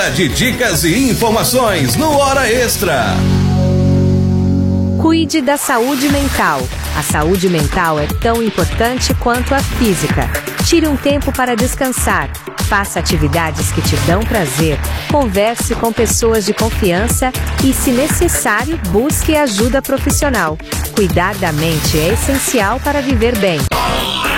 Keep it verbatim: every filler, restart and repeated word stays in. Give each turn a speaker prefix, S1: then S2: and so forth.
S1: Cheia de dicas e informações no Hora Extra.
S2: Cuide da saúde mental. A saúde mental é tão importante quanto a física. Tire um tempo para descansar. Faça atividades que te dão prazer. Converse com pessoas de confiança e, se necessário, busque ajuda profissional. Cuidar da mente é essencial para viver bem.